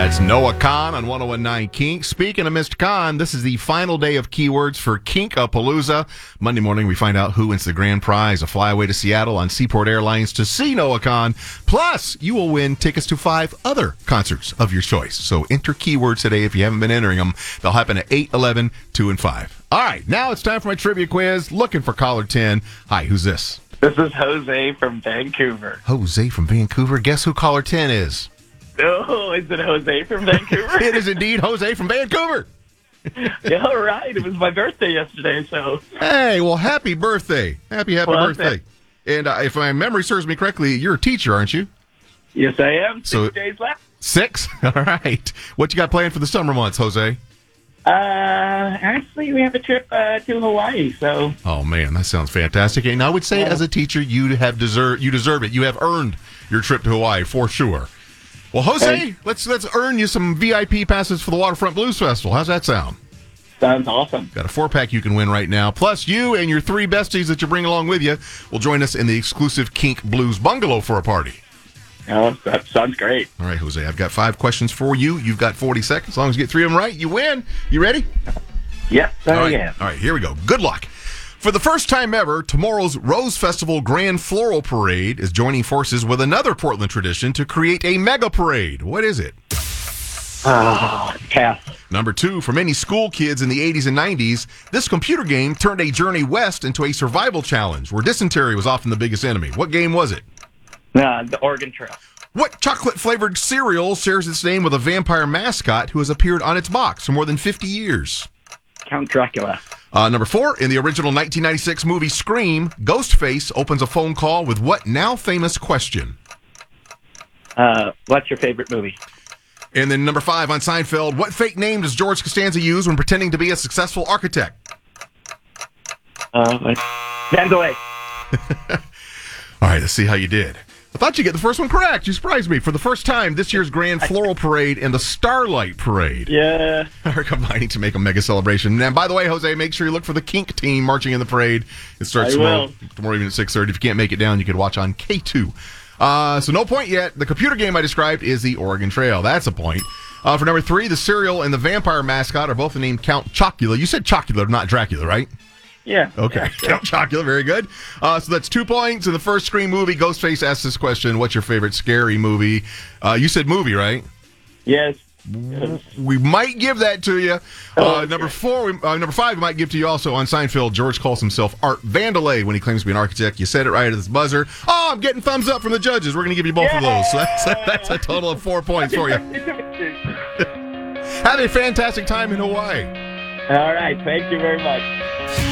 That's Noah Khan on 101.9 Kink. Speaking of Mr. Khan, this is the final day of keywords for Kink-a-Palooza. Monday morning, we find out who wins the grand prize, a flyaway to Seattle on Seaport Airlines to see Noah Khan. Plus, you will win tickets to 5 other concerts of your choice. So enter keywords today if you haven't been entering them. They'll happen at 8, 11, 2, and 5. All right, now it's time for my trivia quiz. Looking for caller 10. Hi, who's this? This is Jose from Vancouver. Jose from Vancouver. Guess who caller 10 is? Oh, is it Jose from Vancouver? It is indeed Jose from Vancouver. Yeah, all right. It was my birthday yesterday, so. Hey, well, happy birthday. Happy birthday. And if my memory serves me correctly, you're a teacher, aren't you? Yes, I am. So- 6 days left. 6? All right. What you got planned for the summer months, Jose? Actually, we have a trip to Hawaii, so. Oh, man, that sounds fantastic. And I would say as a teacher, you deserve it. You have earned your trip to Hawaii for sure. Well, Jose, let's earn you some VIP passes for the Waterfront Blues Festival. How's that sound? Sounds awesome. Got a 4-pack you can win right now. Plus, you and your 3 besties that you bring along with you will join us in the exclusive Kink Blues Bungalow for a party. Oh, that sounds great. All right, Jose, I've got 5 questions for you. You've got 40 seconds. As long as you get 3 of them right, you win. You ready? Yes, I am. All right, here we go. Good luck. For the first time ever, tomorrow's Rose Festival Grand Floral Parade is joining forces with another Portland tradition to create a mega parade. What is it? Pass. Number 2, for many school kids in the 80s and 90s, this computer game turned a journey west into a survival challenge where dysentery was often the biggest enemy. What game was it? The Oregon Trail. What chocolate-flavored cereal shares its name with a vampire mascot who has appeared on its box for more than 50 years? Count Dracula. Number 4, in the original 1996 movie Scream, Ghostface opens a phone call with what now famous question? What's your favorite movie? And then number 5, on Seinfeld, what fake name does George Costanza use when pretending to be a successful architect? Vandalay. All right, let's see how you did. I thought you'd get the first one correct. You surprised me. For the first time, this year's Grand Floral Parade and the Starlight Parade Yeah. are combining to make a mega celebration. And by the way, Jose, make sure you look for the Kink team marching in the parade. It starts tomorrow evening at 6:30. If you can't make it down, you can watch on K2. So no point yet. The computer game I described is the Oregon Trail. That's a point. For number 3, the cereal and the vampire mascot are both named Count Chocula. You said Chocula, not Dracula, right? Yeah. Okay. Yeah. Count Chocula, very good. So that's 2 points. In the first Scream movie, Ghostface asked this question, what's your favorite scary movie? You said movie, right? Yes. We might give that to you. Number 5, we might give to you also on Seinfeld. George calls himself Art Vandalay when he claims to be an architect. You said it right at this buzzer. Oh, I'm getting thumbs up from the judges. We're going to give you both of those. So that's a total of 4 points for you. Have a fantastic time in Hawaii. All right. Thank you very much.